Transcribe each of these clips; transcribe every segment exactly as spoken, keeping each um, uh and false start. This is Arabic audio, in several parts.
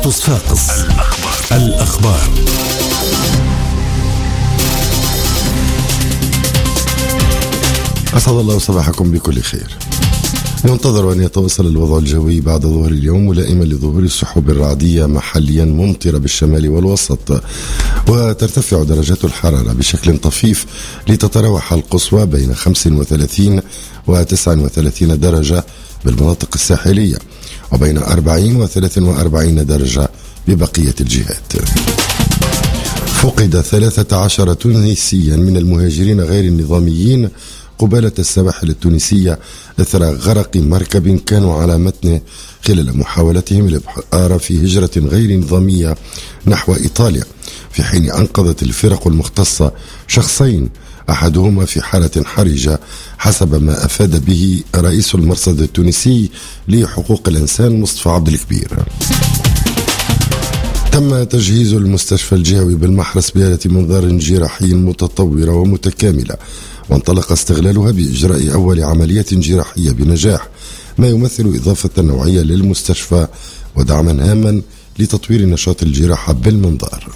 إذاعة صفاقس الأخبار, الأخبار. أسعد الله صباحكم بكل خير. ينتظر أن يتواصل الوضع الجوي بعد ظهر اليوم ملائما لظهور السحب الرعدية محليا ممطرة بالشمال والوسط، وترتفع درجات الحرارة بشكل طفيف لتتراوح القصوى بين خمسة وثلاثين وتسعة وثلاثين درجة بالمناطق الساحلية، وبين أربعين وثلاثين وأربعين درجة ببقية الجهات. فقد ثلاثة عشر تونسيا من المهاجرين غير النظاميين قبالة السواحل التونسية إثر غرق مركب كانوا على متنه خلال محاولتهم الإبحار في هجرة غير نظامية نحو إيطاليا، في حين أنقذت الفرق المختصة شخصين أحدهما في حالة حرجة حسب ما أفاد به رئيس المرصد التونسي لحقوق الإنسان مصطفى عبد الكبير. تم تجهيز المستشفى الجهوي بالمحرس بآلة منظار جراحي متطورة ومتكاملة، وانطلق استغلالها بإجراء أول عملية جراحية بنجاح، ما يمثل إضافة نوعية للمستشفى ودعما هاما لتطوير نشاط الجراحة بالمنظار.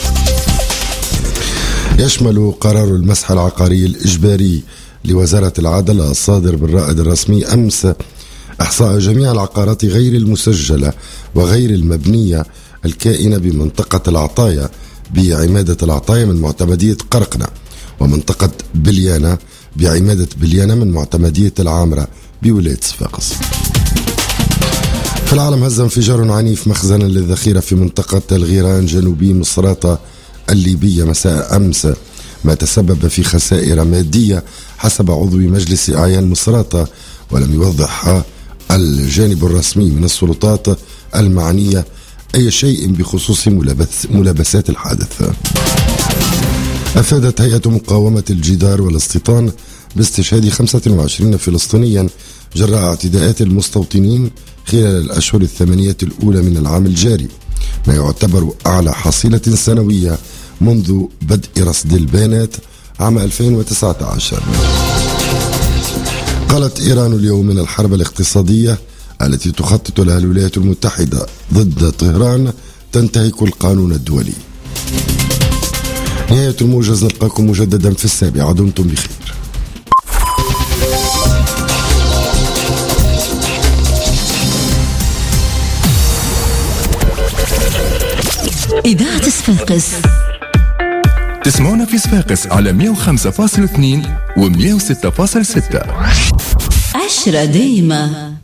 يشمل قرار المسح العقاري الإجباري لوزارة العدل الصادر بالرائد الرسمي أمس إحصاء جميع العقارات غير المسجلة وغير المبنية الكائنة بمنطقة العطايا بعمادة العطايا من معتمدية قرقنة، ومنطقة بليانة بعمادة بليانة من معتمدية العامرة بولاية صفاقس. في العالم، هز انفجار عنيف مخزنا للذخيرة في منطقة الغيران جنوبي مصراتة الليبية مساء أمس، ما تسبب في خسائر مادية حسب عضو مجلس أعيان مصراتة، ولم يوضح الجانب الرسمي من السلطات المعنية أي شيء بخصوص ملابس ملابسات الحادث. أفادت هيئة مقاومة الجدار والاستيطان باستشهاد خمسة وعشرين فلسطينيا جراء اعتداءات المستوطنين خلال الأشهر الثمانية الأولى من العام الجاري، ما يعتبر أعلى حصيلة سنوية منذ بدء رصد البيانات عام ألفين وتسعة عشر. قالت إيران اليوم من الحرب الاقتصادية التي تخطط لها الولايات المتحدة ضد طهران تنتهك القانون الدولي. نهاية الموجز، نلقاكم مجددا في السابعة، دمتم بخير. إذاعة صفاقس تسمعونا في صفاقس على مئة وخمسة فاصلة اثنين و مئة وستة فاصلة ستة. عشرة دايمة.